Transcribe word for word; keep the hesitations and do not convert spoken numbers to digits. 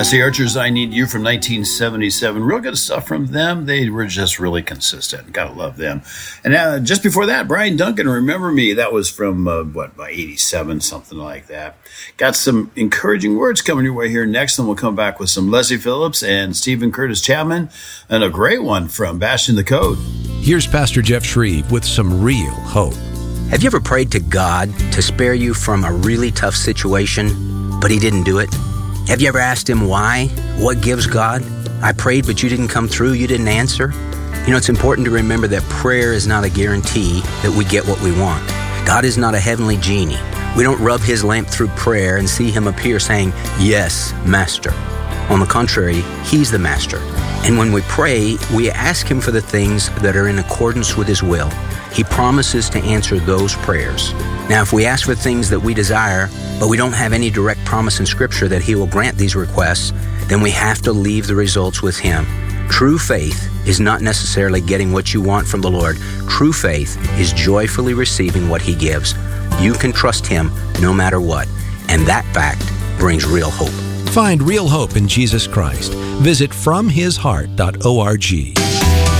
That's the Archers, I Need You from nineteen seventy-seven. Real good stuff from them. They were just really consistent. Gotta love them. And uh, just before that, Brian Duncan, Remember Me. That was from, uh, what, about eighty-seven, something like that. Got some encouraging words coming your way here next, and we'll come back with some Leslie Phillips and Stephen Curtis Chapman, and a great one from Bashing the Code. Here's Pastor Jeff Shreve with some real hope. Have you ever prayed to God to spare you from a really tough situation, but he didn't do it? Have you ever asked him why? What gives God? I prayed, but you didn't come through. You didn't answer. You know, it's important to remember that prayer is not a guarantee that we get what we want. God is not a heavenly genie. We don't rub his lamp through prayer and see him appear saying, "Yes, Master." On the contrary, he's the master. And when we pray, we ask him for the things that are in accordance with his will. He promises to answer those prayers. Now, if we ask for things that we desire, but we don't have any direct promise in Scripture that he will grant these requests, then we have to leave the results with him. True faith is not necessarily getting what you want from the Lord. True faith is joyfully receiving what he gives. You can trust him no matter what, and that fact brings real hope. Find real hope in Jesus Christ. Visit from his heart dot org.